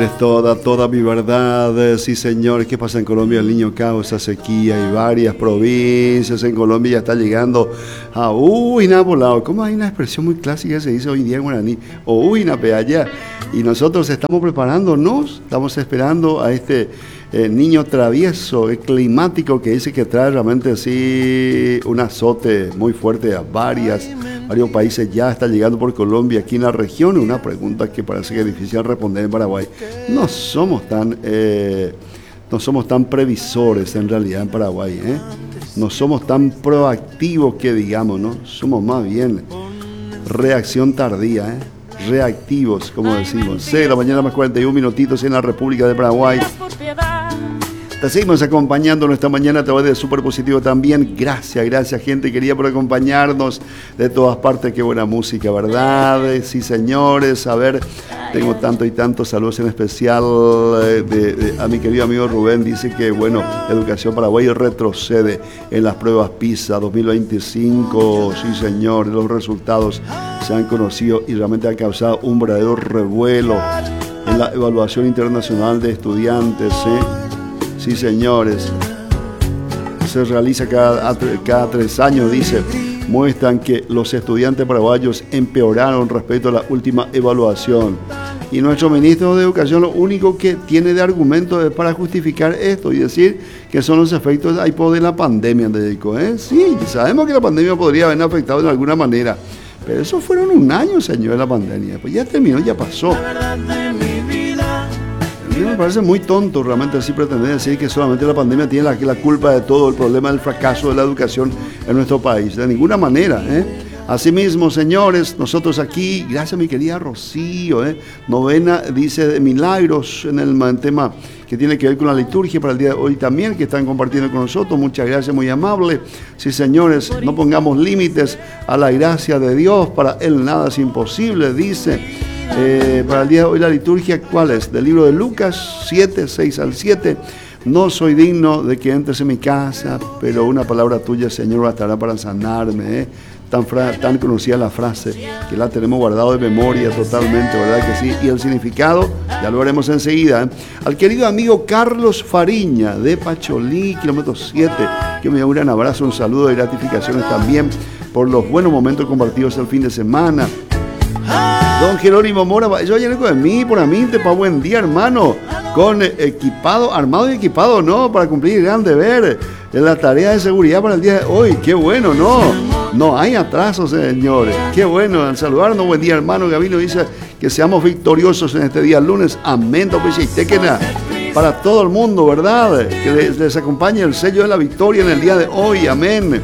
Es toda mi verdad, sí señor. ¿Qué pasa en Colombia? El Niño causa sequía y varias provincias en Colombia ya está llegando a Uina volado. ¿Cómo hay una expresión muy clásica que se dice hoy en día en guaraní? O Uina allá. Y nosotros estamos preparándonos, estamos esperando a este niño travieso, climático, que dice que trae realmente así un azote muy fuerte a varios países. Ya está llegando por Colombia, aquí en la región. Una pregunta que parece que es difícil responder en Paraguay. No somos tan previsores en realidad en Paraguay, ¿eh? No somos tan proactivos que digamos, ¿no? Somos más bien reacción tardía, ¿eh? Reactivos, como decimos. 6 de la mañana más 41 minutitos en la República de Paraguay. Te seguimos acompañando esta mañana a través de Super Positivo también. Gracias gente querida por acompañarnos de todas partes. Qué buena música, ¿verdad? Sí, señores. A ver, tengo tanto y tantos saludos en especial a mi querido amigo Rubén. Dice que, bueno, Educación Paraguay retrocede en las pruebas PISA 2025. Sí, señor. Los resultados se han conocido y realmente han causado un verdadero revuelo en la evaluación internacional de estudiantes, ¿eh? Sí, señores. Se realiza cada 3 años, dice. Muestran que los estudiantes paraguayos empeoraron respecto a la última evaluación. Y nuestro ministro de Educación lo único que tiene de argumento es para justificar esto y decir que son los efectos de la pandemia, dedicó, ¿eh? Sí, sabemos que la pandemia podría haber afectado de alguna manera. Pero eso fueron 1 año, señor, de la pandemia. Pues ya terminó, ya pasó. A mí me parece muy tonto realmente así pretender decir que solamente la pandemia tiene la culpa de todo el problema del fracaso de la educación en nuestro país. De ninguna manera, ¿eh? Asimismo, señores, nosotros aquí, gracias a mi querida Rocío, novena, dice, de milagros en el tema que tiene que ver con la liturgia para el día de hoy también, que están compartiendo con nosotros. Muchas gracias, muy amable. Sí, señores, no pongamos límites a la gracia de Dios, para Él nada es imposible, dice. Para el día de hoy la liturgia, ¿cuál es? Del libro de Lucas 7, 6 al 7. No soy digno de que entres en mi casa, pero una palabra tuya, Señor, bastará para sanarme, ¿eh? Tan conocida la frase, que la tenemos guardado de memoria totalmente, ¿verdad que sí? Y el significado, ya lo veremos enseguida, ¿eh? Al querido amigo Carlos Fariña, de Pacholí, kilómetro 7, que me da un gran abrazo, un saludo y gratificaciones también por los buenos momentos compartidos el fin de semana. Don Jerónimo Mora, yo ayer con mí, por Aminte, para buen día, hermano, con equipado, armado y equipado, ¿no? Para cumplir el gran deber en la tarea de seguridad para el día de hoy. Qué bueno, ¿no? No hay atrasos, señores. Qué bueno, al saludarnos, buen día, hermano. Gabino dice que seamos victoriosos en este día lunes. Amén, para todo el mundo, ¿verdad? Que les acompañe el sello de la victoria en el día de hoy. Amén.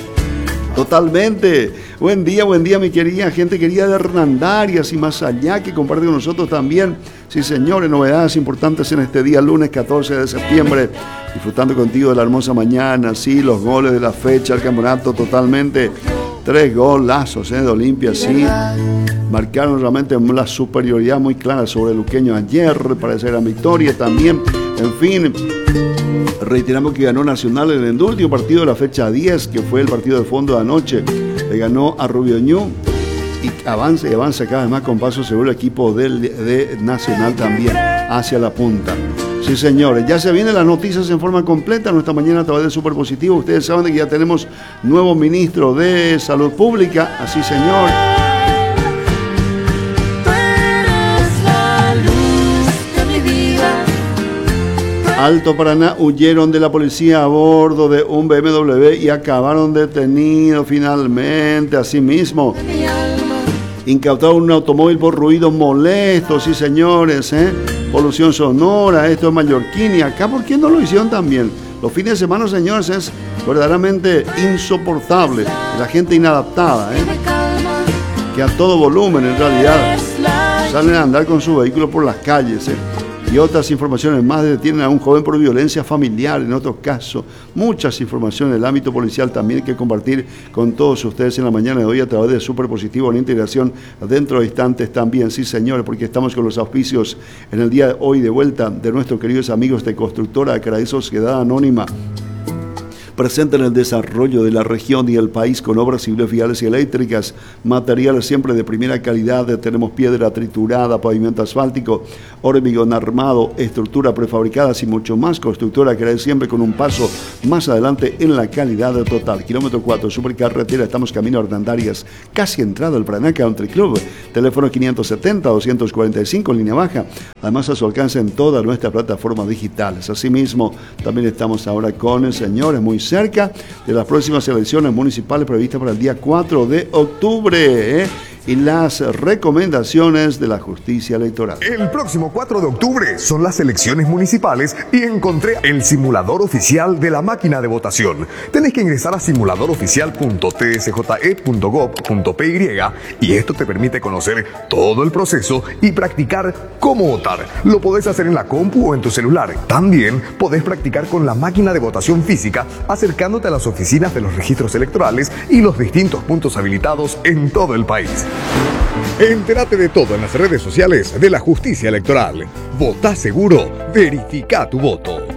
Totalmente. Buen día, mi querida gente querida de Hernandarias y más allá, que comparte con nosotros también. Sí, señores, novedades importantes en este día, lunes 14 de septiembre. Disfrutando contigo de la hermosa mañana, sí, los goles de la fecha, el campeonato totalmente. 3 golazos de Olimpia, sí. Marcaron realmente la superioridad muy clara sobre el luqueño ayer para esa gran victoria también. En fin, reiteramos que ganó Nacional en el último partido de la fecha 10, que fue el partido de fondo de anoche. Le ganó a Rubio Ñu y avanza cada vez más con paso seguro el equipo de Nacional también hacia la punta. Sí, señores, ya se vienen las noticias en forma completa nuestra mañana a través de Super Positivo. Ustedes saben que ya tenemos nuevo ministro de Salud Pública, así, señor. Alto Paraná, huyeron de la policía a bordo de un BMW y acabaron detenidos finalmente. Asimismo, incautaron un automóvil por ruidos molestos, sí, señores, polución sonora, esto es Mallorquín. Y acá, ¿por qué no lo hicieron también? Los fines de semana, señores, es verdaderamente insoportable. La gente inadaptada, que a todo volumen, en realidad, salen a andar con su vehículo por las calles, Y otras informaciones más, detienen a un joven por violencia familiar, en otro caso. Muchas informaciones del ámbito policial también que compartir con todos ustedes en la mañana de hoy a través de Super Positivo en integración dentro de instantes también, sí, señores, porque estamos con los auspicios en el día de hoy de vuelta de nuestros queridos amigos de Constructora Acaraí Sociedad Anónima. presente en el desarrollo de la región y el país con obras civiles, viales y eléctricas, materiales siempre de primera calidad. Tenemos piedra triturada, pavimento asfáltico, hormigón armado, estructura prefabricadas y mucho más. Constructora que siempre con un paso más adelante en la calidad total. Kilómetro 4, supercarretera, estamos camino a Hernandarias, casi entrado al Paraná Country Club. Teléfono 570-245, línea baja. Además a su alcance en todas nuestras plataformas digitales. Asimismo, también estamos ahora con señores muy cerca de las próximas elecciones municipales previstas para el día 4 de octubre. Y las recomendaciones de la justicia electoral. El próximo 4 de octubre son las elecciones municipales y encontré el simulador oficial de la máquina de votación. Tenés que ingresar a simuladoroficial.tsje.gov.py y esto te permite conocer todo el proceso y practicar cómo votar. Lo podés hacer en la compu o en tu celular. También podés practicar con la máquina de votación física acercándote a las oficinas de los registros electorales y los distintos puntos habilitados en todo el país. Entérate de todo en las redes sociales de la Justicia Electoral. Votá seguro, verifica tu voto.